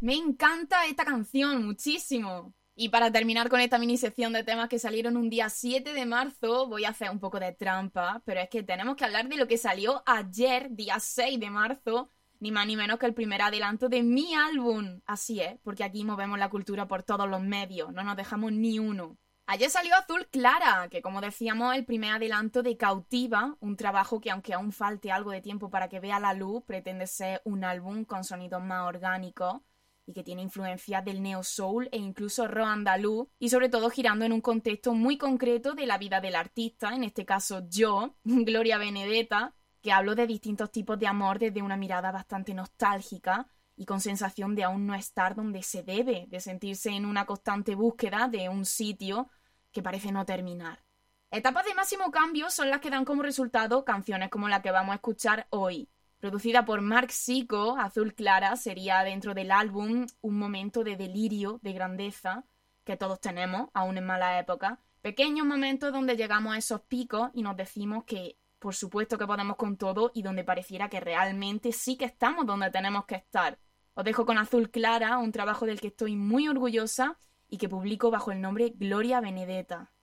Me encanta esta canción, muchísimo. Y para terminar con esta mini sección de temas que salieron un día 7 de marzo, voy a hacer un poco de trampa, pero es que tenemos que hablar de lo que salió ayer, día 6 de marzo, ni más ni menos que el primer adelanto de mi álbum. Así es, porque aquí movemos la cultura por todos los medios, no nos dejamos ni uno. Ayer salió Azul Clara, que como decíamos es el primer adelanto de Cautiva, un trabajo que aunque aún falte algo de tiempo para que vea la luz, pretende ser un álbum con sonidos más orgánicos y que tiene influencias del neo soul e incluso rock andaluz, y sobre todo girando en un contexto muy concreto de la vida del artista, en este caso yo, Gloria Benedetta, que hablo de distintos tipos de amor desde una mirada bastante nostálgica y con sensación de aún no estar donde se debe, de sentirse en una constante búsqueda de un sitio que parece no terminar. Etapas de máximo cambio son las que dan como resultado canciones como la que vamos a escuchar hoy. Producida por Marc Sico, Azul Clara sería dentro del álbum un momento de delirio, de grandeza, que todos tenemos, aún en mala época. Pequeños momentos donde llegamos a esos picos y nos decimos que por supuesto que podemos con todo y donde pareciera que realmente sí que estamos donde tenemos que estar. Os dejo con Azul Clara, un trabajo del que estoy muy orgullosa y que publico bajo el nombre Gloria Benedetta.